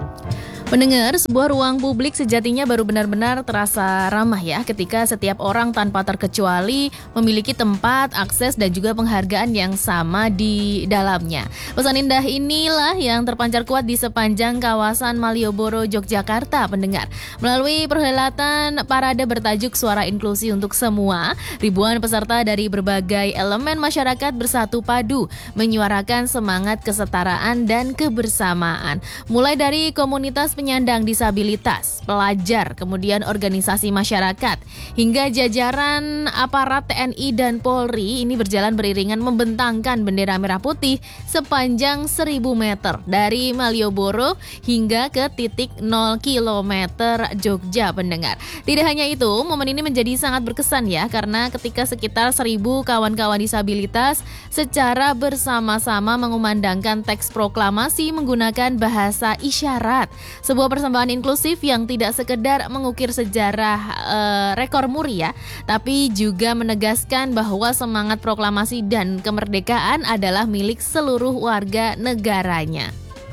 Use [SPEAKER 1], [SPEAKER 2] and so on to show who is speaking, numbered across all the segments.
[SPEAKER 1] Mendengar sebuah ruang publik sejatinya baru benar-benar terasa ramah ya ketika setiap orang tanpa terkecuali memiliki tempat, akses dan juga penghargaan yang sama di dalamnya. Pesan indah inilah yang terpancar kuat di sepanjang kawasan Malioboro, Yogyakarta, pendengar. Melalui perhelatan parade bertajuk Suara Inklusi untuk Semua, ribuan peserta dari berbagai elemen masyarakat bersatu padu menyuarakan semangat kesetaraan dan kebersamaan. Mulai dari komunitas penyandang disabilitas, pelajar, kemudian organisasi masyarakat, hingga jajaran aparat TNI dan Polri ini berjalan beriringan membentangkan bendera merah putih sepanjang 1000 meter dari Malioboro hingga ke titik 0 km Jogja, pendengar. Tidak hanya itu, momen ini menjadi sangat berkesan ya, karena ketika sekitar 1000 kawan-kawan disabilitas secara bersama-sama mengumandangkan teks proklamasi menggunakan bahasa isyarat. Sebuah persembahan inklusif yang tidak sekedar mengukir sejarah rekor muri ya, tapi juga menegaskan bahwa semangat proklamasi dan kemerdekaan adalah milik seluruh warga negaranya.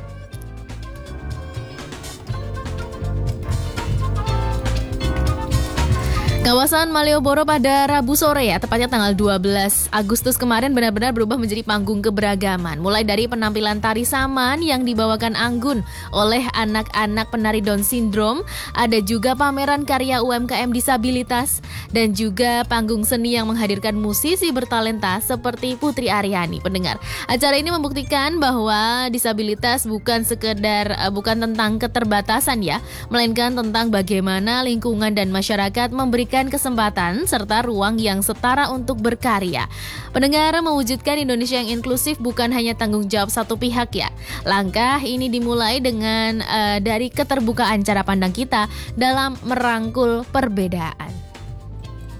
[SPEAKER 1] Kawasan Malioboro pada Rabu sore ya, tepatnya tanggal 12 Agustus kemarin benar-benar berubah menjadi panggung keberagaman. Mulai dari penampilan tari saman yang dibawakan anggun oleh anak-anak penari Down Syndrome, ada juga pameran karya UMKM disabilitas, dan juga panggung seni yang menghadirkan musisi bertalenta seperti Putri Aryani, pendengar. Acara ini membuktikan bahwa disabilitas bukan tentang keterbatasan ya, melainkan tentang bagaimana lingkungan dan masyarakat memberikan kesempatan serta ruang yang setara untuk berkarya. Pendengar, mewujudkan Indonesia yang inklusif bukan hanya tanggung jawab satu pihak ya. Langkah ini dimulai dengan dari keterbukaan cara pandang kita dalam merangkul perbedaan.